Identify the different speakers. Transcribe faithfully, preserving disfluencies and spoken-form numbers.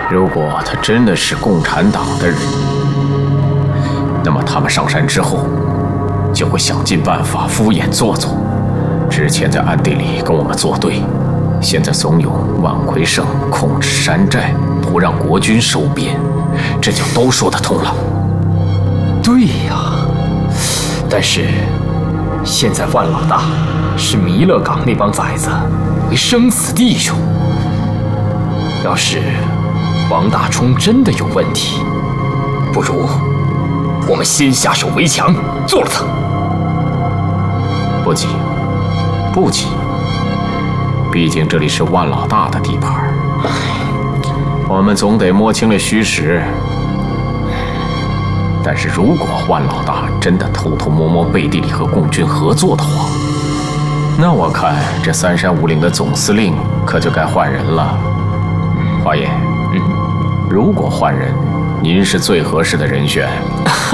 Speaker 1: 如果他真的是共产党的人，那么他们上山之后，就会想尽办法敷衍做作。之前在暗地里跟我们作对，现在怂恿万奎胜控制山寨，不让国军收编，这就都说得通了。
Speaker 2: 对呀，但是现在万老大视弥勒岗那帮崽子为生死弟兄，要是王大冲真的有问题，不如我们先下手为强，做了他。
Speaker 1: 不急，不急，毕竟这里是万老大的地盘，我们总得摸清了虚实。但是如果万老大真的偷偷摸摸背地里和共军合作的话，那我看这三山五岭的总司令可就该换人了。华爷，
Speaker 2: 嗯，
Speaker 1: 如果换人，您是最合适的人选。